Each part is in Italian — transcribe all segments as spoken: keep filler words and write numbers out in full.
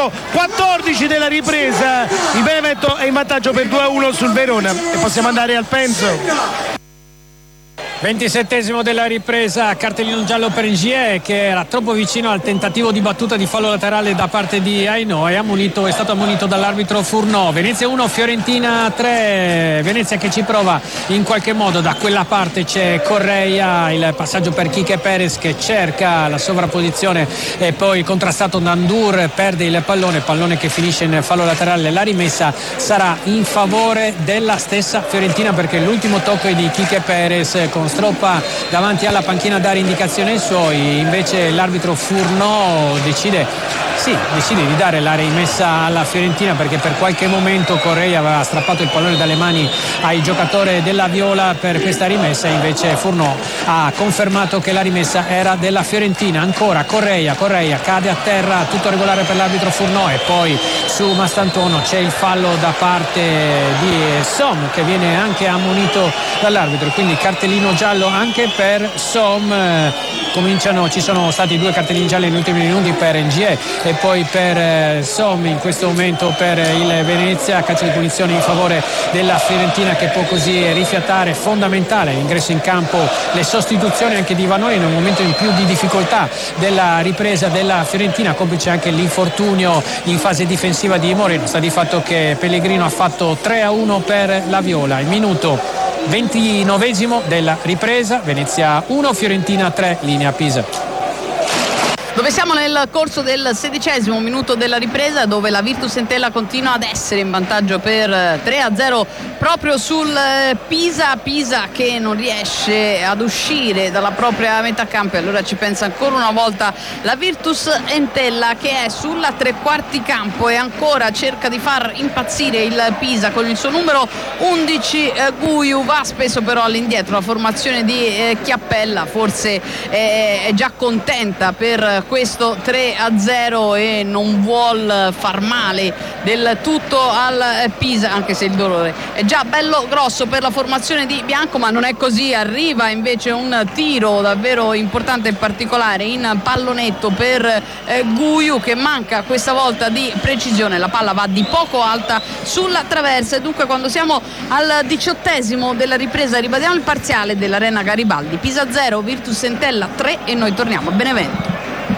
minuto quattordici della ripresa, il Benevento è in vantaggio per due a uno sul Verona e possiamo andare al penso. ventisettesimo della ripresa, cartellino giallo per Ngie che era troppo vicino al tentativo di battuta di fallo laterale da parte di Aino e ammonito, è stato ammonito dall'arbitro Furnò. Venezia uno, Fiorentina tre, Venezia che ci prova in qualche modo, da quella parte c'è Correia, il passaggio per Quique Perez che cerca la sovrapposizione e poi contrastato da Ndur, perde il pallone, pallone che finisce in fallo laterale. La rimessa sarà in favore della stessa Fiorentina perché l'ultimo tocco è di Quique Perez con stroppa davanti alla panchina a dare indicazione ai suoi, invece l'arbitro Furnò decide sì, decide di dare la rimessa alla Fiorentina perché per qualche momento Correia aveva strappato il pallone dalle mani ai giocatori della Viola per questa rimessa, invece Furnò ha confermato che la rimessa era della Fiorentina. Ancora Correia, Correia cade a terra, tutto regolare per l'arbitro Furnò e poi su Mastantuono c'è il fallo da parte di Som che viene anche ammonito dall'arbitro, quindi cartellino giallo anche per Som. Cominciano, ci sono stati due cartellini gialli negli ultimi minuti per Ngie e poi per eh, Som in questo momento per il Venezia, calcio di punizione in favore della Fiorentina che può così rifiatare. Fondamentale l'ingresso in campo, le sostituzioni anche di Vanoni in un momento in più di difficoltà della ripresa della Fiorentina, complice anche l'infortunio in fase difensiva di Moreno. Sta di fatto che Pellegrino ha fatto tre a uno per la Viola. Il minuto ventinovesimo della ripresa, Venezia uno, Fiorentina tre, linea Pisa. Dove siamo nel corso del sedicesimo minuto della ripresa, dove la Virtus Entella continua ad essere in vantaggio per tre a zero proprio sul Pisa. Pisa che non riesce ad uscire dalla propria metà campo e allora ci pensa ancora una volta la Virtus Entella che è sulla tre quarti campo e ancora cerca di far impazzire il Pisa con il suo numero undici. eh, Guiu va spesso però all'indietro, la formazione di eh, Chiappella forse eh, è già contenta per questo tre a zero e non vuol far male del tutto al Pisa, anche se il dolore è già bello grosso per la formazione di Bianco, ma non è così. Arriva invece un tiro davvero importante in particolare in pallonetto per eh, Guiu che manca questa volta di precisione, la palla va di poco alta sulla traversa e dunque quando siamo al diciottesimo della ripresa ribadiamo il parziale dell'Arena Garibaldi: Pisa zero, Virtus Entella tre e noi torniamo a Benevento.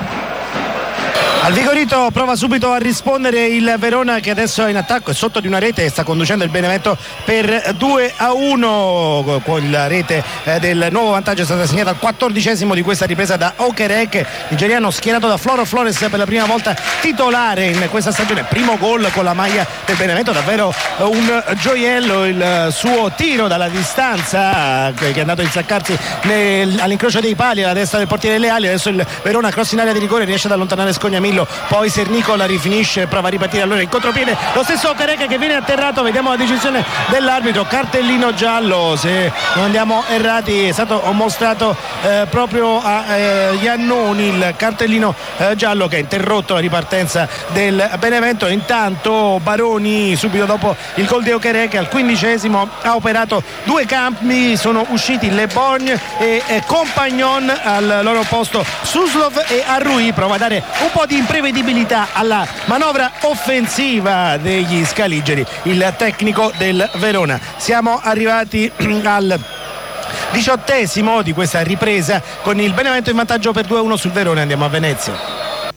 Al Vigorito prova subito a rispondere il Verona che adesso è in attacco e sotto di una rete sta conducendo il Benevento per due a uno con la rete del nuovo vantaggio è stata segnata al quattordicesimo di questa ripresa da Okereke, nigeriano schierato da Floro Flores per la prima volta titolare in questa stagione, primo gol con la maglia del Benevento, davvero un gioiello il suo tiro dalla distanza che è andato a insaccarsi nel, all'incrocio dei pali alla destra del portiere Leali. Adesso il Verona cross in area di rigore, riesce ad allontanare Scognamillo, poi Sernicola rifinisce, prova a ripartire allora in contropiede lo stesso Okereke che viene atterrato. Vediamo la decisione dell'arbitro, cartellino giallo se non andiamo errati, è stato mostrato eh, proprio a eh, Iannoni il cartellino eh, giallo che ha interrotto la ripartenza del Benevento. Intanto Baroni subito dopo il gol di Okereke al quindicesimo ha operato due cambi, sono usciti Le Borgne e eh, Compagnon al loro posto Suslov e Arrui, prova a dare un po' di imprevedibilità alla manovra offensiva degli scaligeri il tecnico del Verona. Siamo arrivati al diciottesimo di questa ripresa con il Benevento in vantaggio per due a uno sul Verona. Andiamo a Venezia.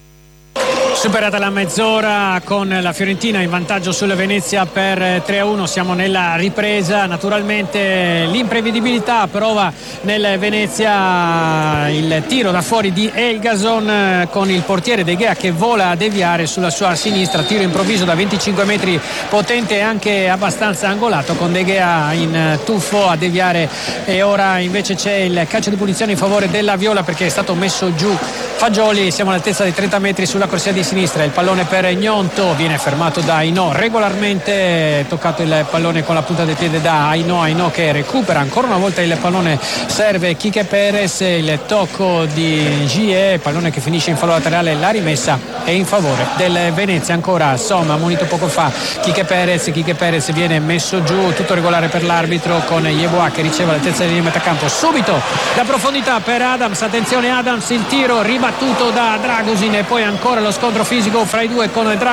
Superata la mezz'ora con la Fiorentina in vantaggio sulla Venezia per tre a uno, siamo nella ripresa. Naturalmente l'imprevedibilità prova nel Venezia il tiro da fuori di Elgason con il portiere De Gea che vola a deviare sulla sua sinistra, tiro improvviso da venticinque metri potente e anche abbastanza angolato con De Gea in tuffo a deviare e ora invece c'è il calcio di punizione in favore della Viola perché è stato messo giù Fagioli. Siamo all'altezza dei trenta metri sulla corsia di sinistra, il pallone per Gnonto viene fermato da Aino, regolarmente toccato il pallone con la punta del piede da Aino, Aino che recupera ancora una volta il pallone, serve Quique Perez, il tocco di Gie, pallone che finisce in fallo laterale, la rimessa è in favore del Venezia. Ancora Somma ammonito poco fa Quique Perez, Quique Perez viene messo giù, tutto regolare per l'arbitro con Yeboah che riceve all'altezza di metacampo, subito la profondità per Adams, attenzione Adams, il tiro ribattuto da Dragosin e poi ancora lo scontro fisico fra i due con Dragosin